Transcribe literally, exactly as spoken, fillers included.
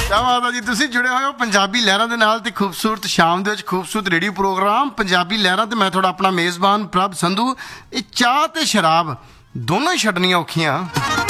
ਕਿਆ ਬਾਤ ਹੈ ਜੀ, ਤੁਸੀਂ ਜੁੜੇ ਹੋਏ ਹੋ ਪੰਜਾਬੀ ਲਹਿਰਾਂ ਦੇ ਨਾਲ ਤੇ ਖੂਬਸੂਰਤ ਸ਼ਾਮ ਦੇ ਵਿੱਚ ਖੂਬਸੂਰਤ ਰੇਡੀਓ ਪ੍ਰੋਗਰਾਮ ਪੰਜਾਬੀ ਲਹਿਰਾਂ ਤੇ ਮੈਂ ਤੁਹਾਡਾ ਆਪਣਾ ਮੇਜ਼ਬਾਨ ਪ੍ਰਭ ਸੰਧੂ। ਇਹ ਚਾਹ ਤੇ ਸ਼ਰਾਬ ਦੋਨੋਂ ਹੀ ਛੱਡਣੀਆਂ ਔਖੀਆਂ।